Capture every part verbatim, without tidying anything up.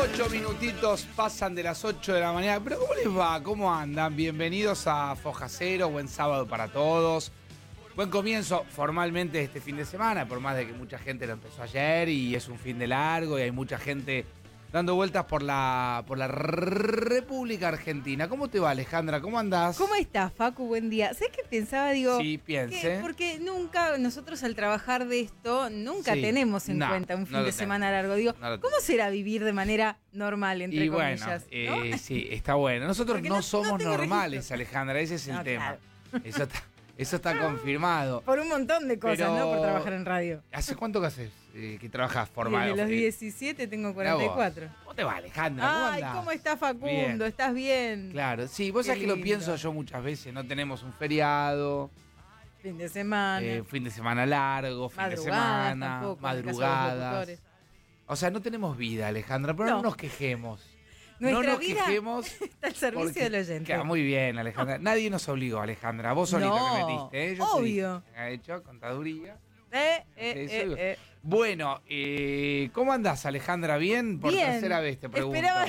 Ocho minutitos pasan de las ocho de la mañana. Pero ¿cómo les va? ¿Cómo andan? Bienvenidos a Foja Cero. Buen sábado para todos. Buen comienzo formalmente de este fin de semana, por más de que mucha gente lo empezó ayer y es un fin de largo y hay mucha gente dando vueltas por la por la República Argentina. ¿Cómo te va, Alejandra? ¿Cómo andás? ¿Cómo estás, Facu? Buen día. ¿Sabes qué pensaba? Digo, Sí, piense. que porque nunca, nosotros al trabajar de esto, nunca Sí. tenemos en No, cuenta un fin no lo de semana largo. Digo, No lo ¿cómo será vivir de manera normal, entre Y comillas? bueno, ¿no? eh, sí, está bueno. Nosotros Porque no, no- no somos tengo normales, registro. Alejandra, ese es el No, tema. claro. Eso está, eso está confirmado. Por un montón de cosas, Pero- ¿no? Por trabajar en radio. ¿Hace cuánto que haces eh, que trabajas Y formal? desde los Eh, diecisiete tengo mirá cuarenta y vos. cuatro. ¿Cómo te va, Alejandra? ¿Cómo Ay, andás? ¿cómo está Facundo? Bien. ¿Estás bien? Claro, sí, vos Qué sabés que lo lindo. pienso yo muchas veces, no tenemos un feriado, Fin de semana. eh, fin de semana largo, fin de Madrugadas semana, tampoco, en el caso de los madrugadas. locutores. O sea, no tenemos vida, Alejandra, pero no, No. nos quejemos. Nuestra no nos vida quejemos. está al servicio porque- del oyente. Queda muy bien, Alejandra. Nadie nos obligó, Alejandra. Vos solita No, te metiste, ¿eh? Yo obvio. Te dije, hecho contaduría. Eh, eh, Eso eh, digo. eh. Bueno, eh, ¿cómo andás, Alejandra? ¿Bien? Por Bien. tercera vez te pregunto. Esperaba,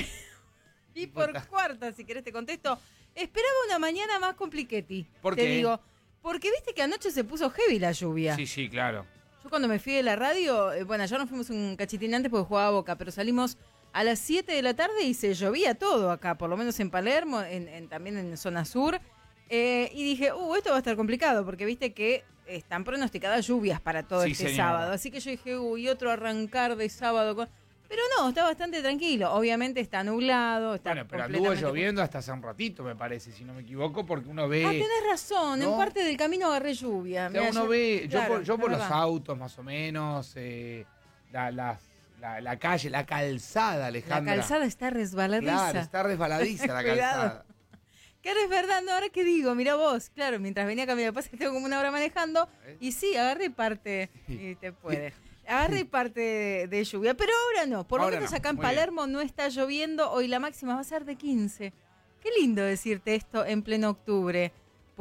y por Puta. cuarta, si querés te contesto. Esperaba una mañana más compliquetti. ¿Por te qué? digo, porque viste que anoche se puso heavy la lluvia. Sí, sí, claro. Yo cuando me fui de la radio, eh, bueno, ayer nos fuimos un cachitín antes porque jugaba Boca, pero salimos a las siete de la tarde y se llovía todo acá, por lo menos en Palermo, en, en- también en zona sur. Eh, y dije, uh, esto va a estar complicado, porque viste que están pronosticadas lluvias para todo Sí, este señora. sábado. Así que yo dije, uy, otro arrancar de sábado con... Pero no, está bastante tranquilo. Obviamente está nublado, está Bueno, pero anduvo completamente- lloviendo hasta hace un ratito, me parece, si no me equivoco, porque uno ve... Ah, tenés razón, ¿no? en parte del camino agarré lluvia. O sea, Mirá, uno yo- ve, yo claro, por, yo es por los verdad. autos más o menos, eh, la, las- la, la calle, la calzada, La Alejandra. calzada está resbaladiza. Claro, está resbaladiza la Cuidado. calzada. Claro, es verdad, no, ahora que digo, mira vos, claro, mientras venía caminando, pasa que tengo como una hora manejando, y sí, agarré parte, y te puede, agarré parte de, de lluvia, pero ahora no, por lo Ahora menos no, acá en muy bien. Palermo no está lloviendo, hoy la máxima va a ser de quince. Qué lindo decirte esto en pleno octubre,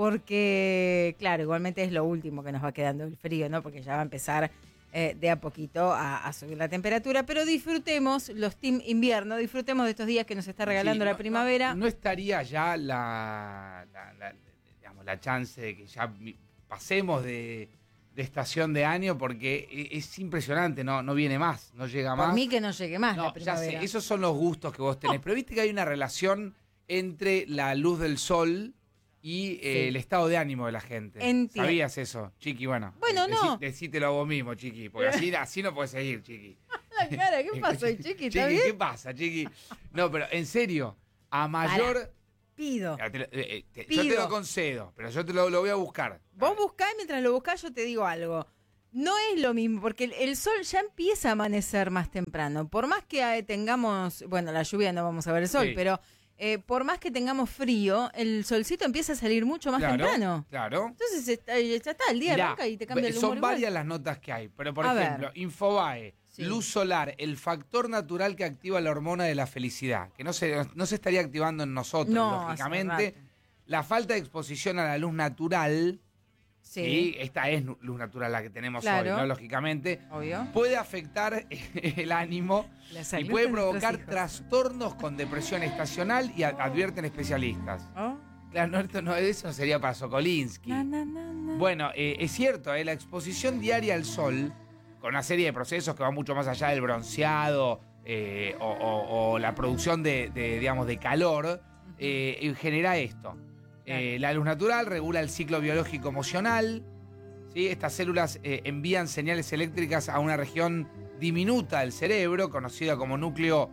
porque, claro, igualmente es lo último que nos va quedando el frío, ¿no? Porque ya va a empezar eh, de a poquito a, a subir la temperatura, pero disfrutemos los team invierno, disfrutemos de estos días que nos está regalando Sí, la no- primavera. No, no estaría ya la, la, la- digamos, la chance de que ya mi- pasemos de, de estación de año, porque e- es impresionante, no, no viene más, no llega Por más. mí que no llegue más No, la ya primavera. sé, esos son los gustos que vos tenés. Pero viste que hay una relación entre la luz del sol y eh, Sí. el estado de ánimo de la gente. Entiendo. ¿Sabías eso, Chiqui? Bueno, Bueno, decí- no. Decítelo a vos mismo, Chiqui, porque así, así no puedes seguir, Chiqui. La cara, ¿qué pasó, Chiqui? ¿Está Chiqui, bien? ¿qué pasa, Chiqui? No, pero en serio, a mayor... Pido. Ya te lo- eh, eh, te- yo te Pido. lo concedo, pero yo te lo, lo voy a buscar. Vos buscá y mientras lo buscás yo te digo algo. No es lo mismo, porque el, el sol ya empieza a amanecer más temprano. Por más que eh, tengamos, bueno, la lluvia no vamos a ver el sol, Sí. pero eh, por más que tengamos frío, el solcito empieza a salir mucho más Claro, temprano. Claro. Entonces está, ya está, el día Mirá, arranca y te cambia el son humor igual. varias las notas que hay, pero por A ver. ejemplo, Infobae, Sí. luz solar, el factor natural que activa la hormona de la felicidad, que no se, no se estaría activando en nosotros, No, lógicamente. hace rato. La falta de exposición a la luz natural, Sí, ¿sí? Esta es nu- luz natural la que tenemos Claro. hoy, ¿no? Lógicamente, obvio. puede afectar el ánimo La y salud puede de nuestros provocar hijos. trastornos con depresión estacional y a- advierten especialistas. ¿Oh? Claro, no, esto no, eso no sería para Sokolinsky. Na, na, na, na. Bueno, eh, es cierto, eh, la exposición diaria al sol, con una serie de procesos que van mucho más allá del bronceado eh, o, o- o la producción de, de, digamos, de calor, eh, genera esto. Eh, la luz natural regula el ciclo biológico emocional, ¿sí? Estas células eh, envían señales eléctricas a una región diminuta del cerebro, conocida como núcleo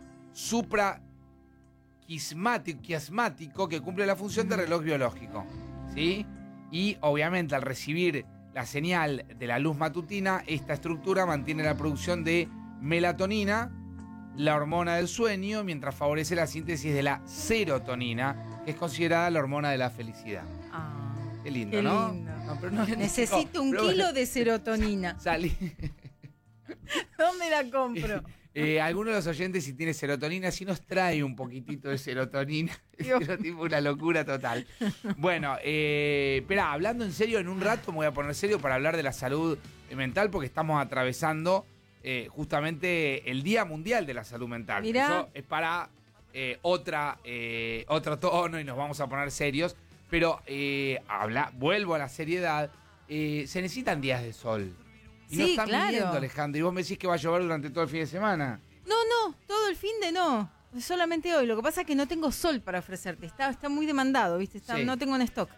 supraquiasmático, quiasmático, que cumple la función de reloj biológico, ¿sí? Y obviamente al recibir la señal de la luz matutina, esta estructura mantiene la producción de melatonina, la hormona del sueño, mientras favorece la síntesis de la serotonina, que es considerada la hormona de la felicidad. Ah, Qué lindo, qué ¿no? lindo. No, pero no- Necesito un pero kilo bueno, de serotonina. Salí. ¿Dónde la compro? Eh, alguno de los oyentes, si tiene serotonina, si nos trae un poquitito de serotonina. Dios. Es tipo una locura total. Bueno, eh, espera, hablando en serio, en un rato me voy a poner serio para hablar de la salud mental, porque estamos atravesando eh, justamente el Día Mundial de la Salud Mental. Mirá. Eso es para eh, otra, eh, otro tono y nos vamos a poner serios. Pero eh, habla, vuelvo a la seriedad, eh, se necesitan días de sol. Y Sí, no están claro. viniendo, Alejandro. Y vos me decís que va a llover durante todo el fin de semana. No, no, todo el fin de no. Solamente hoy. Lo que pasa es que no tengo sol para ofrecerte. Está, está muy demandado, ¿viste? Está- Sí. No tengo en stock.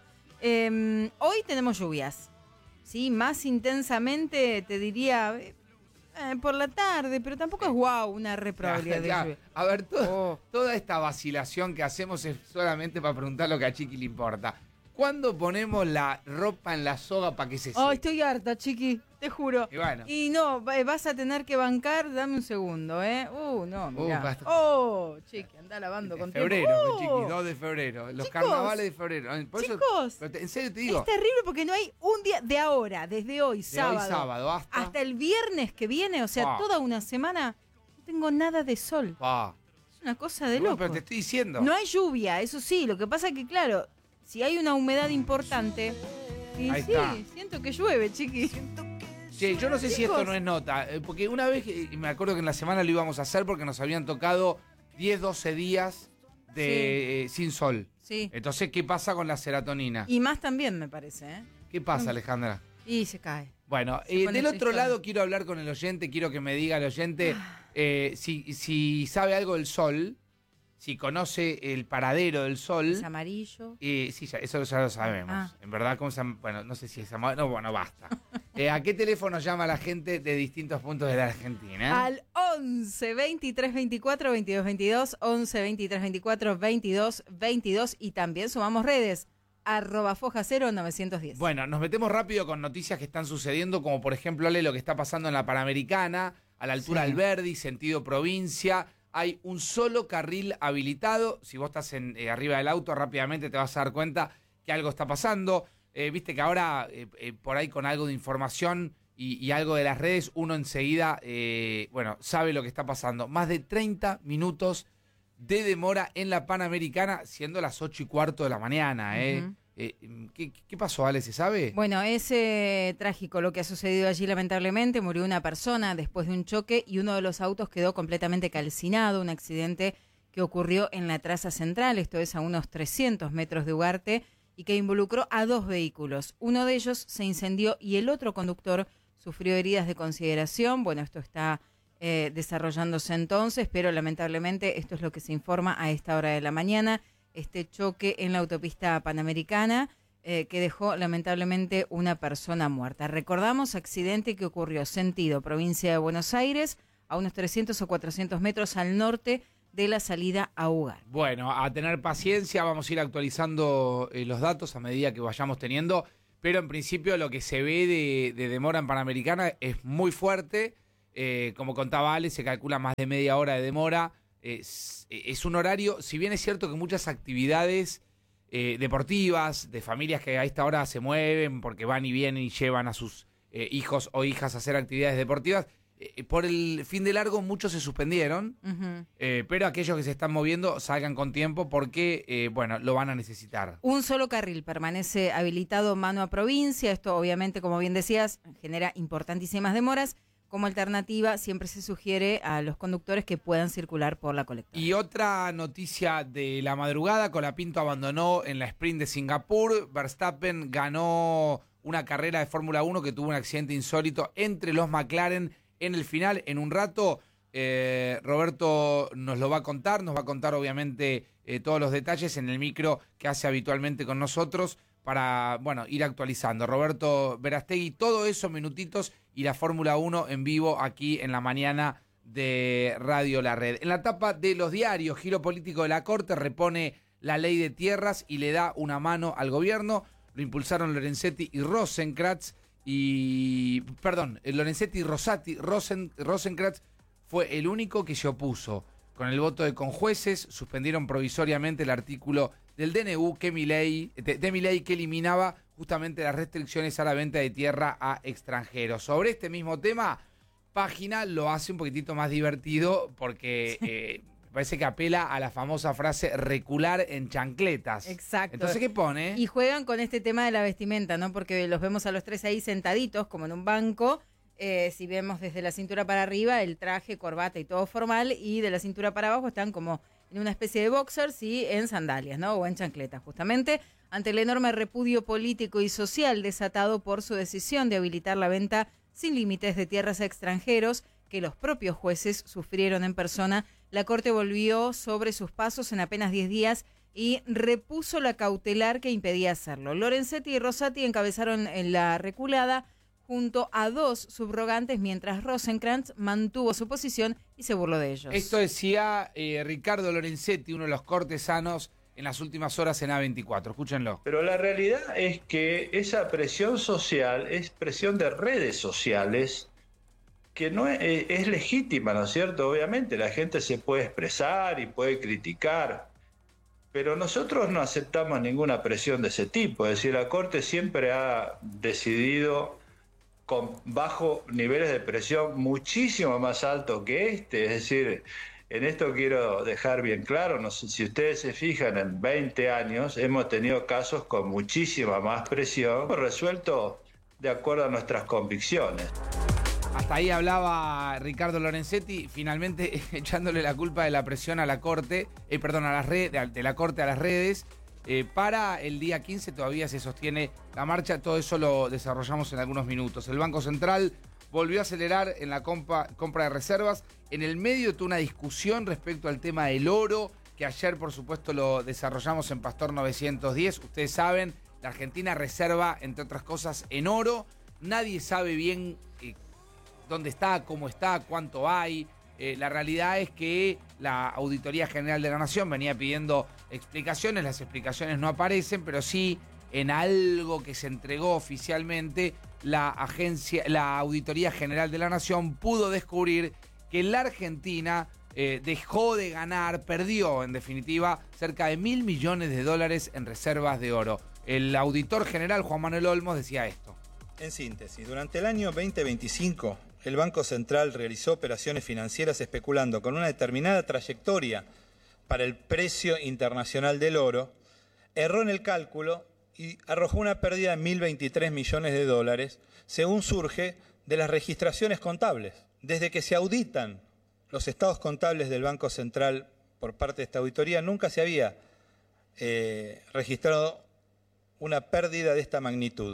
Eh, hoy tenemos lluvias. Sí, más intensamente te diría eh, eh, por la tarde, pero tampoco es guau una re probabilidad de Claro. lluvia. A ver, to- Oh. toda esta vacilación que hacemos es solamente para preguntar lo que a Chiqui le importa. ¿Cuándo ponemos la ropa en la soga para que se seque? Oh, estoy harta, chiqui, te juro. Y bueno. Y no, va- vas a tener que bancar, dame un segundo, ¿eh? Uh, no, mirá. basta. Oh, chiqui, anda lavando con tiempo. Febrero, Oh, Chiqui, dos de febrero. Los Chicos. carnavales de febrero. Por eso- Chicos. pero te- en serio te digo, Es terrible porque no hay un día de ahora, desde hoy, de sábado, hoy sábado hasta... hasta el viernes que viene, o sea, Ah. toda una semana, no tengo nada de sol. Pa. Es una cosa de Bueno, loco. pero te estoy diciendo. No hay lluvia, eso sí, lo que pasa es que, claro, si hay una humedad importante, y Ahí sí, está. siento que llueve, chiqui. Che, yo no sé si Chicos. esto no es nota, eh, porque una vez, que- y me acuerdo que en la semana lo íbamos a hacer porque nos habían tocado diez, doce días de eh, sin sol. Sí. Entonces, ¿qué pasa con la serotonina? Y más también, me parece, ¿eh? ¿Qué pasa, Alejandra? Y se cae. Bueno, Se eh, pone del otro tristón. lado quiero hablar con el oyente, quiero que me diga el oyente eh, si, si sabe algo del sol, si conoce el paradero del sol. Es amarillo. Eh, sí, ya- eso ya lo sabemos. Ah. En verdad, ¿cómo se llama? Bueno, no sé si es amable. No, bueno, basta. Eh, ¿A qué teléfono llama la gente de distintos puntos de la Argentina? Al once, veintitrés, veinticuatro, veintidós, veintidós, once, veintitrés, veinticuatro, veintidós, veintidós y también sumamos redes, arroba foja cero novecientos diez. Bueno, nos metemos rápido con noticias que están sucediendo, como por ejemplo, Ale, lo que está pasando en la Panamericana, a la altura Sí. Alberdi, sentido provincia. Hay un solo carril habilitado. Si vos estás en, eh, arriba del auto, rápidamente te vas a dar cuenta que algo está pasando. Eh, Viste que ahora, eh, eh, por ahí con algo de información y, y algo de las redes, uno enseguida, eh, bueno, sabe lo que está pasando. Más de treinta minutos de demora en la Panamericana, siendo las ocho y cuarto de la mañana. ¿eh? Ujú. Eh, ¿qué, ¿Qué pasó, Ale? ¿Se sabe? Bueno, es eh, trágico lo que ha sucedido allí, lamentablemente. Murió una persona después de un choque y uno de los autos quedó completamente calcinado. Un accidente que ocurrió en la traza central, esto es a unos trescientos metros de Ugarte, y que involucró a dos vehículos. Uno de ellos se incendió y el otro conductor sufrió heridas de consideración. Bueno, esto está eh, desarrollándose entonces, pero lamentablemente esto es lo que se informa a esta hora de la mañana. Este choque en la autopista Panamericana eh, que dejó lamentablemente una persona muerta. Recordamos, accidente que ocurrió sentido provincia de Buenos Aires, a unos trescientos o cuatrocientos metros al norte de la salida a Ugarte. Bueno, a tener paciencia, vamos a ir actualizando eh, los datos a medida que vayamos teniendo, pero en principio lo que se ve de, de demora en Panamericana es muy fuerte. Eh, como contaba Ale, se calcula más de media hora de demora. Es, es un horario, si bien es cierto que muchas actividades eh, deportivas, de familias que a esta hora se mueven porque van y vienen y llevan a sus eh, hijos o hijas a hacer actividades deportivas, eh, por el fin de largo muchos se suspendieron. Ujú. Eh, pero aquellos que se están moviendo salgan con tiempo porque, eh, bueno, lo van a necesitar. Un solo carril permanece habilitado mano a provincia. Esto obviamente, como bien decías, genera importantísimas demoras. Como alternativa, siempre se sugiere a los conductores que puedan circular por la colectora. Y otra noticia de la madrugada, Colapinto abandonó en la sprint de Singapur. Verstappen ganó una carrera de Fórmula uno que tuvo un accidente insólito entre los McLaren en el final. En un rato, eh, Roberto nos lo va a contar, nos va a contar obviamente eh, todos los detalles en el micro que hace habitualmente con nosotros para, bueno, ir actualizando. Roberto Verastegui, todo eso, minutitos, y la Fórmula uno en vivo aquí en la mañana de Radio La Red. En la tapa de los diarios, Giro Político de la Corte repone la ley de tierras y le da una mano al gobierno. Lo impulsaron Lorenzetti y Rosenkrantz y... Perdón, Lorenzetti y Rosati, Rosen, Rosenkrantz fue el único que se opuso. Con el voto de conjueces, suspendieron provisoriamente el artículo del D N U que Milei, de, de Milei que eliminaba justamente las restricciones a la venta de tierra a extranjeros. Sobre este mismo tema, Página lo hace un poquitito más divertido porque eh, parece que apela a la famosa frase recular en chancletas. Exacto. Entonces, ¿qué pone? Y juegan con este tema de la vestimenta, ¿no? Porque los vemos a los tres ahí sentaditos, como en un banco, Eh, si vemos desde la cintura para arriba, el traje, corbata y todo formal, y de la cintura para abajo están como en una especie de boxers y en sandalias, ¿no? O en chancletas, justamente, ante el enorme repudio político y social desatado por su decisión de habilitar la venta sin límites de tierras a extranjeros que los propios jueces sufrieron en persona. La Corte volvió sobre sus pasos en apenas diez días y repuso la cautelar que impedía hacerlo. Lorenzetti y Rosati encabezaron en la reculada junto a dos subrogantes, mientras Rosenkrantz mantuvo su posición y se burló de ellos. Esto decía eh, Ricardo Lorenzetti, uno de los cortesanos, en las últimas horas en A veinticuatro. Escúchenlo. Pero la realidad es que esa presión social es presión de redes sociales que no es, es legítima, ¿no es cierto? Obviamente la gente se puede expresar y puede criticar, pero nosotros no aceptamos ninguna presión de ese tipo. Es decir, la Corte siempre ha decidido con bajo niveles de presión muchísimo más alto que este. Es decir, en esto quiero dejar bien claro, no sé, si ustedes se fijan, en veinte años hemos tenido casos con muchísima más presión, resuelto de acuerdo a nuestras convicciones. Hasta ahí hablaba Ricardo Lorenzetti, finalmente echándole la culpa de la presión a la Corte, eh, perdón, a las redes, de la Corte a las redes. Eh, para el día quince todavía se sostiene la marcha, todo eso lo desarrollamos en algunos minutos. El Banco Central volvió a acelerar en la compra, compra de reservas, en el medio de toda una discusión respecto al tema del oro, que ayer por supuesto lo desarrollamos en Pastor novecientos diez. Ustedes saben, la Argentina reserva, entre otras cosas, en oro. Nadie sabe bien eh, dónde está, cómo está, cuánto hay. Eh, la realidad es que la Auditoría General de la Nación venía pidiendo explicaciones, las explicaciones no aparecen, pero sí en algo que se entregó oficialmente, la agencia, la Auditoría General de la Nación pudo descubrir que la Argentina eh, dejó de ganar, perdió en definitiva cerca de mil millones de dólares en reservas de oro. El auditor general Juan Manuel Olmos decía esto. En síntesis, durante el año veinte veinticinco, el Banco Central realizó operaciones financieras especulando con una determinada trayectoria para el precio internacional del oro, erró en el cálculo y arrojó una pérdida de mil veintitrés millones de dólares, según surge de las registraciones contables. Desde que se auditan los estados contables del Banco Central por parte de esta auditoría, nunca se había eh, registrado una pérdida de esta magnitud.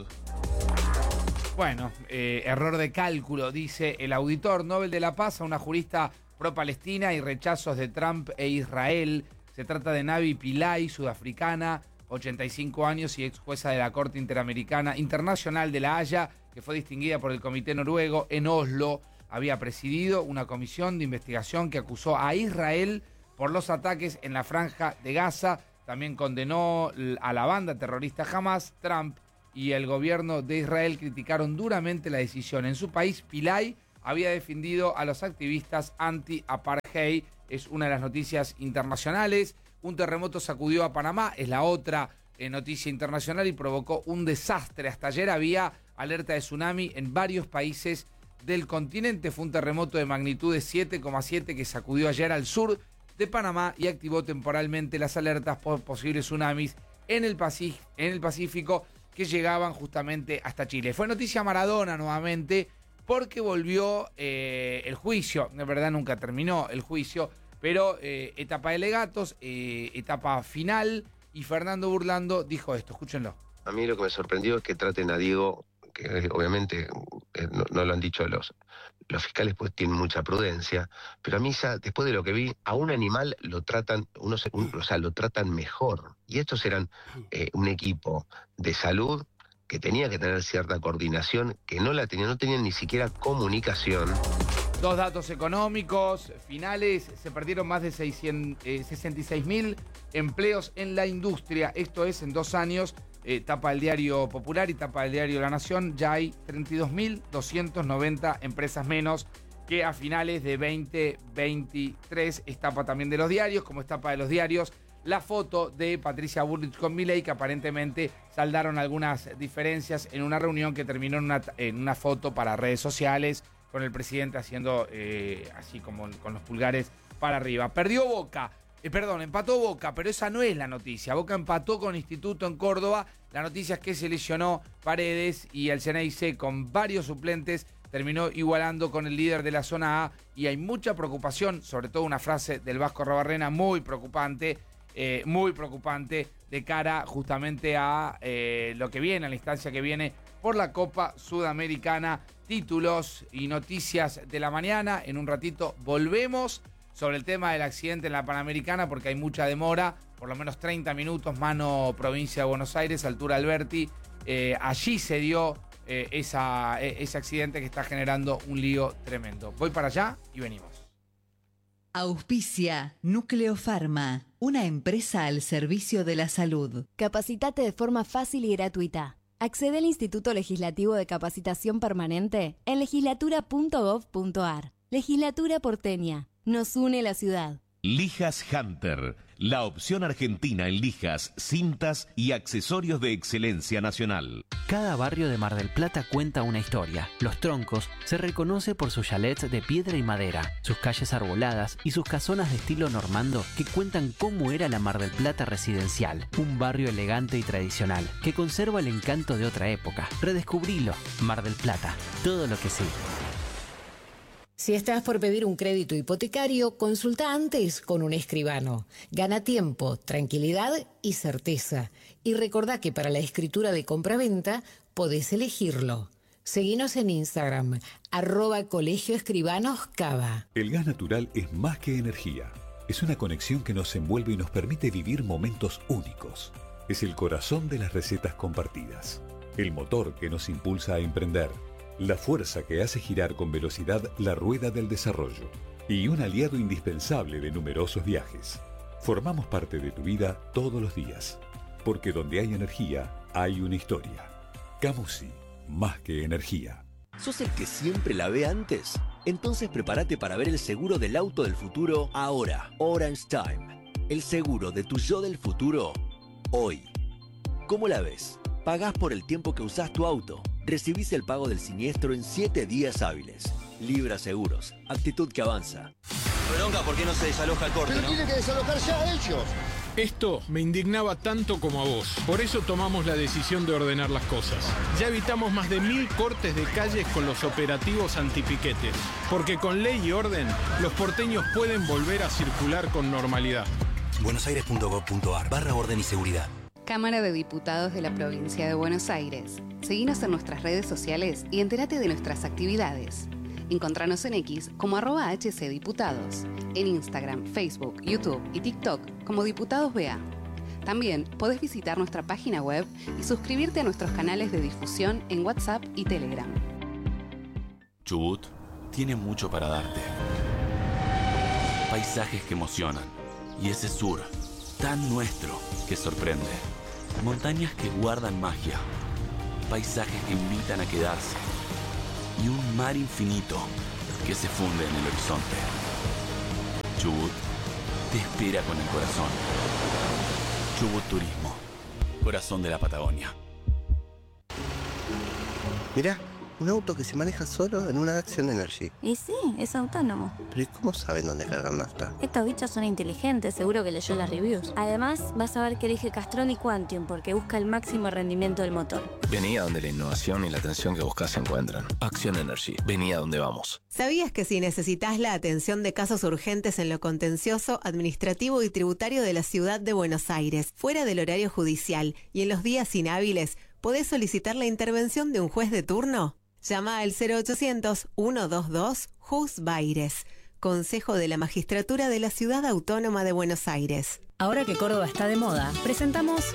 Bueno, eh, error de cálculo, dice el auditor Nobel de la Paz a una jurista pro-palestina y rechazos de Trump e Israel. Se trata de Navi Pillay, sudafricana, ochenta y cinco años y ex jueza de la Corte Interamericana Internacional de La Haya, que fue distinguida por el Comité Noruego en Oslo. Había presidido una comisión de investigación que acusó a Israel por los ataques en la Franja de Gaza. También condenó a la banda terrorista Hamas. Trump y el gobierno de Israel criticaron duramente la decisión. En su país, Pillay había defendido a los activistas anti-apartheid. Es una de las noticias internacionales. Un terremoto sacudió a Panamá, es la otra eh, noticia internacional, y provocó un desastre. Hasta ayer había alerta de tsunami en varios países del continente. Fue un terremoto de magnitud de siete coma siete que sacudió ayer al sur de Panamá y activó temporalmente las alertas por posibles tsunamis en el, Pacífico, en el Pacífico que llegaban justamente hasta Chile. Fue noticia Maradona nuevamente porque volvió eh, el juicio. De verdad nunca terminó el juicio, pero eh, etapa de legatos, eh, etapa final, y Fernando Burlando dijo esto, escúchenlo. A mí lo que me sorprendió es que traten a Diego, que obviamente eh, no, no lo han dicho los, los fiscales, pues tienen mucha prudencia, pero a mí ya, después de lo que vi, a un animal lo tratan, uno, un, o sea, lo tratan mejor. Y estos eran eh, un equipo de salud que tenía que tener cierta coordinación, que no la tenían, no tenían ni siquiera comunicación. Dos datos económicos finales: se perdieron más de seiscientos, eh, sesenta y seis mil empleos en la industria. Esto es en dos años. Eh, tapa el Diario Popular y tapa el Diario La Nación. Ya hay treinta y dos mil doscientas noventa empresas menos que a finales de veinte veintitrés. Es tapa también de los diarios, como es tapa de los diarios la foto de Patricia Bullrich con Milei, que aparentemente saldaron algunas diferencias en una reunión que terminó en una, en una foto para redes sociales, con el presidente haciendo eh, así como con los pulgares para arriba. Perdió Boca, eh, perdón, empató Boca, pero esa no es la noticia. Boca empató con Instituto en Córdoba. La noticia es que se lesionó Paredes y el Ceneice, con varios suplentes, terminó igualando con el líder de la zona A y hay mucha preocupación, sobre todo una frase del Vasco Arruabarrena muy preocupante, eh, muy preocupante de cara justamente a eh, lo que viene, a la instancia que viene por la Copa Sudamericana. Títulos y noticias de la mañana. En un ratito volvemos sobre el tema del accidente en la Panamericana porque hay mucha demora, por lo menos treinta minutos, mano provincia de Buenos Aires, altura Alberti. Eh, allí se dio eh, esa, eh, ese accidente que está generando un lío tremendo. Voy para allá y venimos. Auspicia Núcleo Pharma, una empresa al servicio de la salud. Capacitate de forma fácil y gratuita. Accede al Instituto Legislativo de Capacitación Permanente en legislatura punto gov punto ar. Legislatura porteña. Nos une la ciudad. Lijas Hunter, la opción argentina en lijas, cintas y accesorios de excelencia nacional. Cada barrio de Mar del Plata cuenta una historia. Los Troncos se reconoce por sus chalets de piedra y madera, sus calles arboladas y sus casonas de estilo normando que cuentan cómo era la Mar del Plata residencial. Un barrio elegante y tradicional que conserva el encanto de otra época. Redescubrilo. Mar del Plata. Todo lo que sí. Si estás por pedir un crédito hipotecario, consulta antes con un escribano. Gana tiempo, tranquilidad y certeza. Y recordá que para la escritura de compraventa podés elegirlo. Seguinos en Instagram, arroba Colegio Escribanos Cava. El gas natural es más que energía. Es una conexión que nos envuelve y nos permite vivir momentos únicos. Es el corazón de las recetas compartidas. El motor que nos impulsa a emprender. La fuerza que hace girar con velocidad la rueda del desarrollo. Y un aliado indispensable de numerosos viajes. Formamos parte de tu vida todos los días. Porque donde hay energía, hay una historia. Camusi, más que energía. ¿Sos el que siempre la ve antes? Entonces prepárate para ver el seguro del auto del futuro ahora. Orange Time. El seguro de tu yo del futuro hoy. ¿Cómo la ves? Pagás por el tiempo que usás tu auto. Recibís el pago del siniestro en siete días hábiles. Libra Seguros. Actitud que avanza. Bronca, ¿por qué no se desaloja el corte, Pero no? tiene que desalojar ya a ellos. Esto me indignaba tanto como a vos. Por eso tomamos la decisión de ordenar las cosas. Ya evitamos más de mil cortes de calles con los operativos antipiquetes. Porque con ley y orden, los porteños pueden volver a circular con normalidad. buenosaires punto gov punto ar barra orden y seguridad. Cámara de Diputados de la Provincia de Buenos Aires. Seguinos en nuestras redes sociales y entérate de nuestras actividades. Encontranos en X como arroba hcdiputados, en Instagram, Facebook, YouTube y TikTok como Diputados B A. También podés visitar nuestra página web y suscribirte a nuestros canales de difusión en WhatsApp y Telegram. Chubut tiene mucho para darte. Paisajes que emocionan y ese sur tan nuestro que sorprende. Montañas que guardan magia, paisajes que invitan a quedarse y un mar infinito que se funde en el horizonte. Chubut te espera con el corazón. Chubut Turismo, corazón de la Patagonia. Mirá, un auto que se maneja solo en una Action Energy. Y sí, es autónomo. Pero ¿y cómo saben dónde cargar nafta? Estos bichos son inteligentes, seguro que leyó las reviews. Además, vas a ver que elige Castrol y Quantium porque busca el máximo rendimiento del motor. Vení a donde la innovación y la atención que buscas se encuentran. Action Energy, vení a donde vamos. ¿Sabías que si necesitas la atención de casos urgentes en lo contencioso, administrativo y tributario de la ciudad de Buenos Aires, fuera del horario judicial y en los días inhábiles, podés solicitar la intervención de un juez de turno? Llama al cero ochocientos, ciento veintidós, JUSBAIRES, Consejo de la Magistratura de la Ciudad Autónoma de Buenos Aires. Ahora que Córdoba está de moda, presentamos